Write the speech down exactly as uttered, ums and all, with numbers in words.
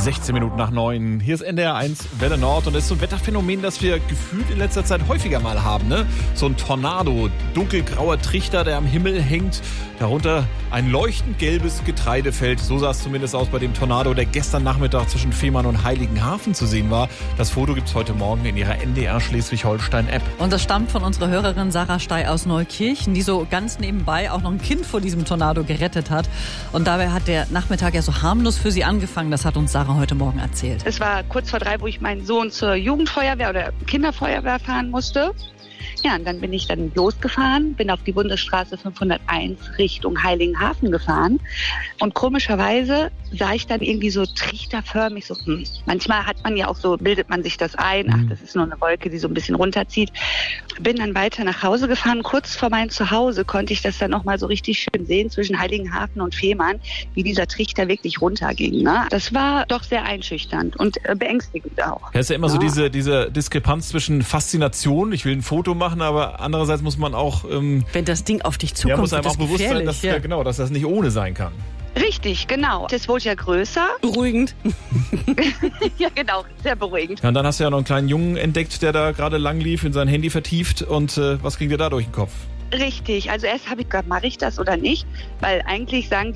sechzehn Minuten nach neun. Hier ist N D R eins Welle Nord und das ist so ein Wetterphänomen, das wir gefühlt in letzter Zeit häufiger mal haben. Ne? So ein Tornado, dunkelgrauer Trichter, der am Himmel hängt. Darunter ein leuchtend gelbes Getreidefeld. So sah es zumindest aus bei dem Tornado, der gestern Nachmittag zwischen Fehmarn und Heiligenhafen zu sehen war. Das Foto gibt's heute Morgen in ihrer N D R Schleswig-Holstein-App. Und das stammt von unserer Hörerin Sarah Stey aus Neukirchen, die so ganz nebenbei auch noch ein Kind vor diesem Tornado gerettet hat. Und dabei hat der Nachmittag ja so harmlos für sie angefangen. Das hat uns Sarah heute Morgen erzählt. Es war kurz vor drei, wo ich meinen Sohn zur Jugendfeuerwehr oder Kinderfeuerwehr fahren musste. Ja, und dann bin ich dann losgefahren, bin auf die Bundesstraße fünfhunderteins Richtung Heiligenhafen gefahren. Und komischerweise sah ich dann irgendwie so trichterförmig, so, hm. Manchmal hat man ja auch so, bildet man sich das ein, ach, das ist nur eine Wolke, die so ein bisschen runterzieht. Bin dann weiter nach Hause gefahren. Kurz vor meinem Zuhause konnte ich das dann nochmal so richtig schön sehen, zwischen Heiligenhafen und Fehmarn, wie dieser Trichter wirklich runterging. Ne? Das war doch sehr einschüchternd und äh, beängstigend auch. Ja, ist ja immer ja. so diese, diese Diskrepanz zwischen Faszination, ich will ein Foto machen, aber andererseits muss man auch... Ähm, Wenn das Ding auf dich zukommt, ja, muss einem wird auch das bewusst sein, dass, ja. ja, genau, dass das nicht ohne sein kann. Richtig, genau. Das wurde ja größer. Beruhigend. Ja, genau. Sehr beruhigend. Ja, und dann hast du ja noch einen kleinen Jungen entdeckt, der da gerade lang lief, in sein Handy vertieft. Und äh, was ging dir da durch den Kopf? Richtig. Also erst habe ich gedacht, mache ich das oder nicht? Weil eigentlich sagen die